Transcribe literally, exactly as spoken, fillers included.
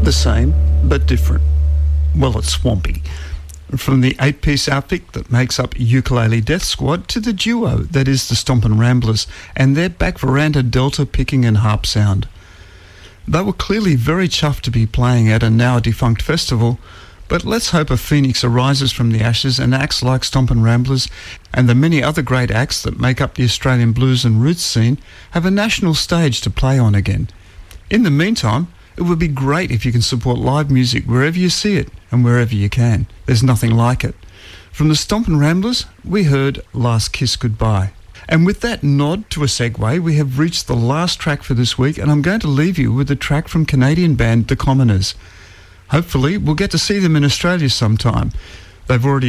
the same, but different. Well, it's swampy. From the eight-piece outfit that makes up Ukulele Death Squad to the duo that is the Stompin' Ramblers and their back veranda Delta picking and harp sound. They were clearly very chuffed to be playing at a now defunct festival, but let's hope a phoenix arises from the ashes and acts like Stompin' Ramblers and the many other great acts that make up the Australian blues and roots scene have a national stage to play on again. In the meantime, it would be great if you can support live music wherever you see it and wherever you can. There's nothing like it. From the Stompin' Ramblers, we heard Last Kiss Goodbye. And with that nod to a segue, we have reached the last track for this week, and I'm going to leave you with a track from Canadian band The Commoners. Hopefully, we'll get to see them in Australia sometime. They've already